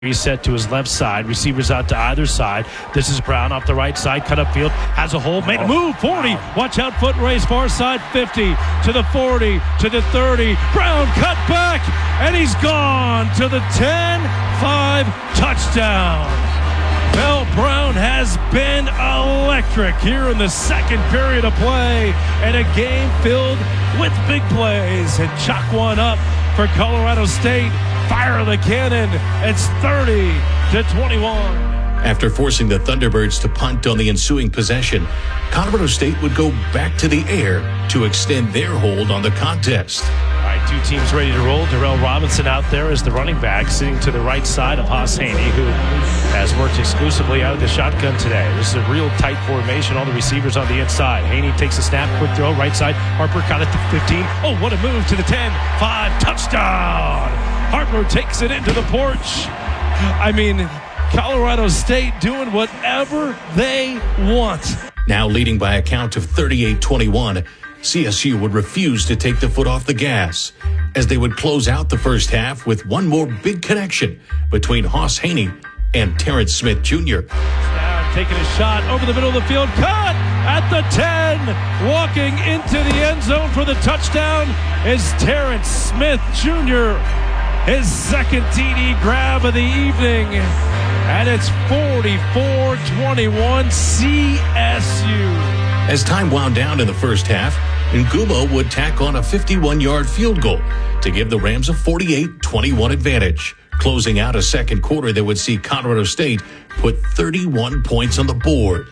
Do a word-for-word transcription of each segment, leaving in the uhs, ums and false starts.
Reset to his left side. Receivers out to either side. This is Brown off the right side. Cut upfield. Has a hole. Made a move. forty. Watch out. Foot race. Far side. fifty. To the forty. To the thirty. Brown cut back. And he's gone to the ten five. Touchdown. Mel Brown has been electric here in the second period of play. And a game filled with big plays. And chalk one up for Colorado State. Fire the cannon. It's thirty to twenty-one. After forcing the Thunderbirds to punt on the ensuing possession, Colorado State would go back to the air to extend their hold on the contest. All right, two teams ready to roll. Darrell Robinson out there as the running back, sitting to the right side of Haas Haney, who has worked exclusively out of the shotgun today. This is a real tight formation. All the receivers on the inside. Haney takes a snap, quick throw, right side. Harper caught it to fifteen. Oh, what a move to the ten five. Touchdown! Harper takes it into the porch. I mean, Colorado State doing whatever they want. Now leading by a count of thirty-eight twenty-one, C S U would refuse to take the foot off the gas as they would close out the first half with one more big connection between Haas Haney and Terrence Smith Junior Now taking a shot over the middle of the field. Cut at the ten. Walking into the end zone for the touchdown is Terrence Smith Junior His second T D grab of the evening. And it's forty-four twenty-one C S U. As time wound down in the first half, Nguma would tack on a fifty-one-yard field goal to give the Rams a forty-eight twenty-one advantage, closing out a second quarter that would see Colorado State put thirty-one points on the board.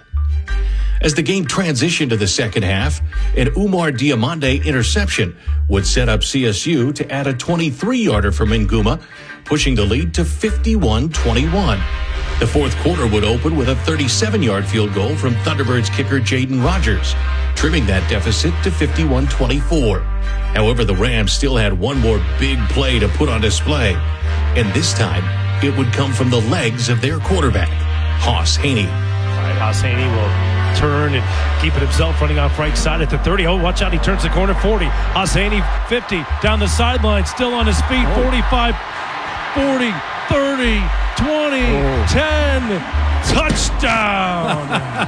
As the game transitioned to the second half, an Umar Diamande interception would set up C S U to add a twenty-three-yarder from Nguma, pushing the lead to fifty-one twenty-one. The fourth quarter would open with a thirty-seven-yard field goal from Thunderbirds kicker Jaden Rogers, trimming that deficit to fifty-one twenty-four. However, the Rams still had one more big play to put on display, and this time it would come from the legs of their quarterback, Haas Haney. All right, Haas Haney will turn and keep it himself, running off right side at the thirty. Oh, watch out, he turns the corner. forty. Haas Haney, fifty, down the sideline, still on his feet. forty-five, forty, thirty, twenty, oh. ten. Touchdown.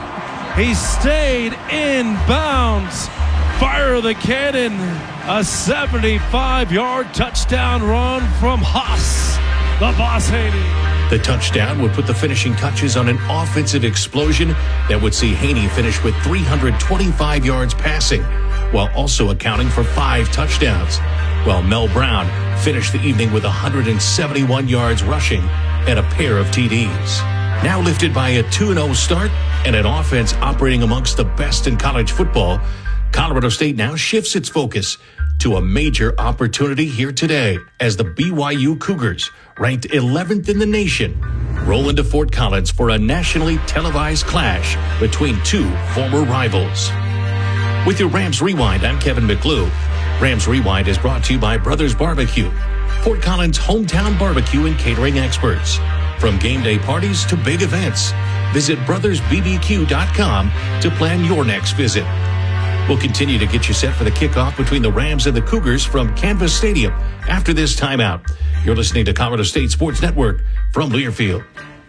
He stayed in bounds. Fire the cannon. A seventy-five-yard touchdown run from Haas, the boss Haney. The touchdown would put the finishing touches on an offensive explosion that would see Haney finish with three hundred twenty-five yards passing, while also accounting for five touchdowns, while Mel Brown finished the evening with one hundred seventy-one yards rushing and a pair of T Ds. Now lifted by a two and oh start and an offense operating amongst the best in college football, Colorado State now shifts its focus to a major opportunity here today as the B Y U Cougars, ranked eleventh in the nation, roll into Fort Collins for a nationally televised clash between two former rivals. With your Rams Rewind, I'm Kevin McClue. Rams Rewind is brought to you by Brothers Barbecue, Fort Collins' hometown barbecue and catering experts. From game day parties to big events, visit brothers b b q dot com to plan your next visit. We'll continue to get you set for the kickoff between the Rams and the Cougars from Canvas Stadium after this timeout. You're listening to Colorado State Sports Network from Learfield.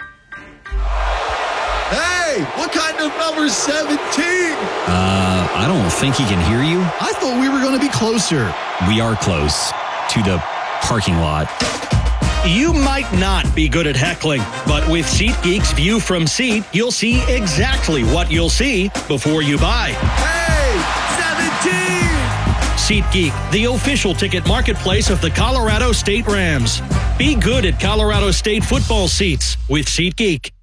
Hey, what kind of number seventeen? Uh, I don't think he can hear you. I thought we were going to be closer. We are close to the parking lot. You might not be good at heckling, but with SeatGeek's View from Seat, you'll see exactly what you'll see before you buy. Hey, seventeen! SeatGeek, the official ticket marketplace of the Colorado State Rams. Be good at Colorado State football seats with SeatGeek.